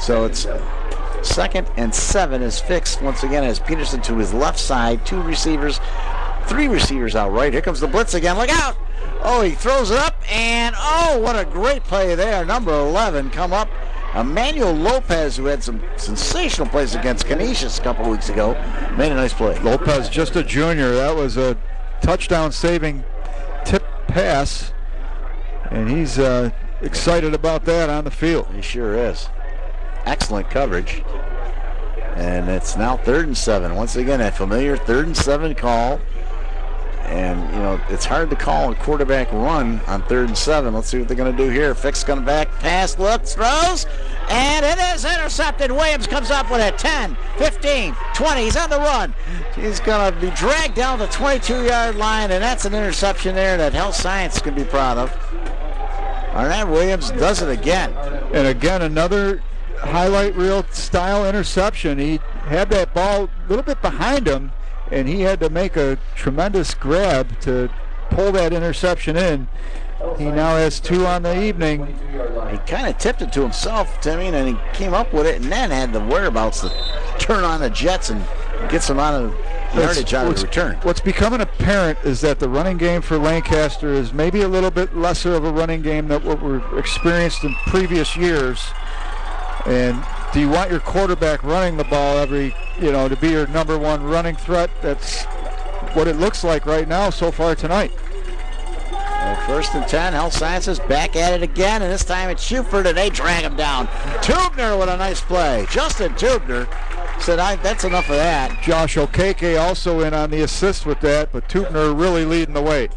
So it's 2nd and 7 is fixed once again as Peterson to his left side. 3 receivers out right. Here comes the blitz again. Look out! Oh, he throws it up, and oh, what a great play there. Number 11 come up. Emmanuel Lopez, who had some sensational plays against Canisius a couple weeks ago, made a nice play. Lopez, just a junior. That was a touchdown-saving tip pass, and he's excited about that on the field. He sure is. Excellent coverage. And it's now 3rd and 7. Once again, that familiar 3rd and 7 call. And, you know, it's hard to call a quarterback run on 3rd and 7. Let's see what they're going to do here. Fick's coming back. Pass, looks, throws. And it is intercepted. Williams comes up with it. 10, 15, 20. He's on the run. He's going to be dragged down the 22-yard line. And that's an interception there that Health Science can be proud of. All right, Williams does it again. And again, another highlight reel style interception. He had that ball a little bit behind him, and he had to make a tremendous grab to pull that interception in. He now has 2 on the evening. He kind of tipped it to himself, Timmy, and he came up with it and then had the whereabouts to turn on the jets and get some out of yardage out of the return. What's becoming apparent is that the running game for Lancaster is maybe a little bit lesser of a running game than what we've experienced in previous years. And do you want your quarterback running the ball to be your number 1 running threat? That's what it looks like right now so far tonight. Well, 1st and 10, Health Sciences back at it again, and this time it's Schuford, and they drag him down. Tubner with a nice play. Justin Tubner said, that's enough of that. Josh Okeke also in on the assist with that, but Tubner really leading the way.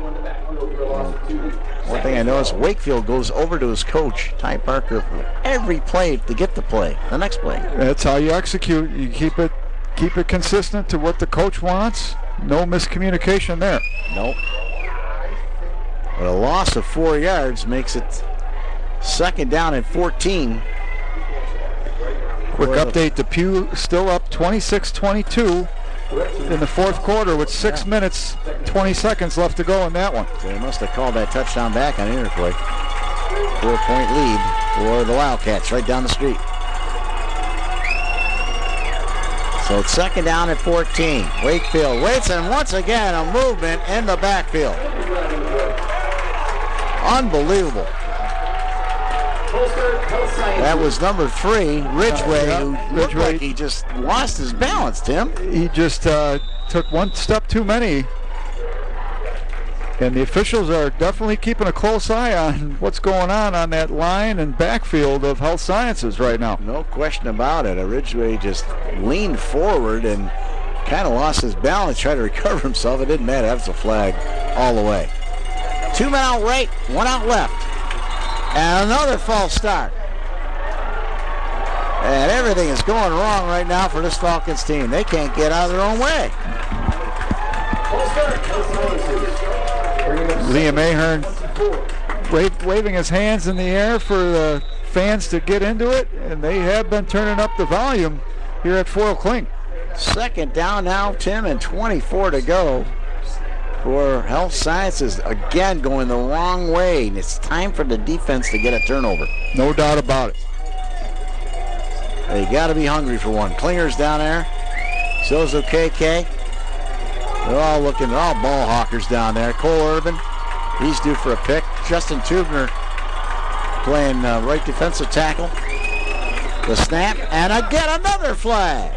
One thing I know is Wakefield goes over to his coach, Ty Parker, for every play to get the next play. That's how you execute. You keep it consistent to what the coach wants. No miscommunication there. Nope. But a loss of 4 yards makes it 2nd down and 14. Quick update, Depew still up 26-22 in the 4th quarter with 6 minutes, 20 seconds left to go in that one. So they must have called that touchdown back on interplay. 4-point lead for the Wildcats right down the street. So it's 2nd down at 14. Wakefield waits, and once again a movement in the backfield. Unbelievable. That was number 3, Ridgway, who looked like he just lost his balance, Tim. He just took 1 step too many. And the officials are definitely keeping a close eye on what's going on that line and backfield of Health Sciences right now. No question about it. Ridgway just leaned forward and kind of lost his balance, tried to recover himself. It didn't matter. That was a flag all the way. 2 men out right, 1 out left. And another false start. And everything is going wrong right now for this Falcons team. They can't get out of their own way. Liam Ahern waving his hands in the air for the fans to get into it, and they have been turning up the volume here at Foyle Kling. 2nd down now, Tim, and 24 to go for Health Sciences. Again, going the wrong way, and it's time for the defense to get a turnover. No doubt about it. They got to be hungry for one. Klinger's down there. So's Okeke. They're all ball hawkers down there. Cole Urban, he's due for a pick. Justin Tubner playing right defensive tackle. The snap, and again another flag.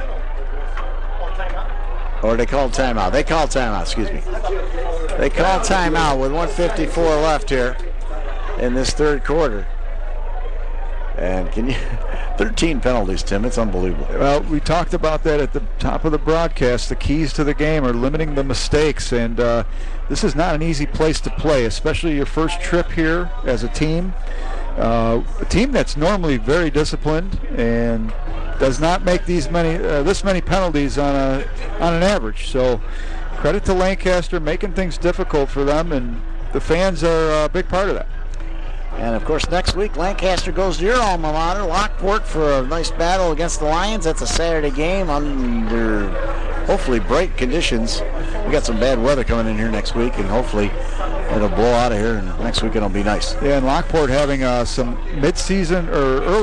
Or they called timeout. They called timeout, excuse me. They called timeout with 1:54 left here in this 3rd quarter. And 13 penalties, Tim. It's unbelievable. Well, we talked about that at the top of the broadcast. The keys to the game are limiting the mistakes, and this is not an easy place to play, especially your first trip here as a team. A team that's normally very disciplined and does not make this many penalties on an average. So credit to Lancaster making things difficult for them, and the fans are a big part of that. And, of course, next week, Lancaster goes to your alma mater, Lockport, for a nice battle against the Lions. That's a Saturday game under hopefully bright conditions. We got some bad weather coming in here next week, and hopefully it'll blow out of here, and next week it'll be nice. Yeah, and Lockport having some mid-season or early